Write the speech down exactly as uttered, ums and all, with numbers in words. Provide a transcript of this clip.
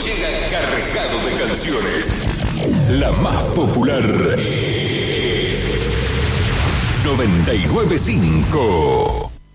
llega cargado de canciones. La más popular es noventa y nueve punto cinco.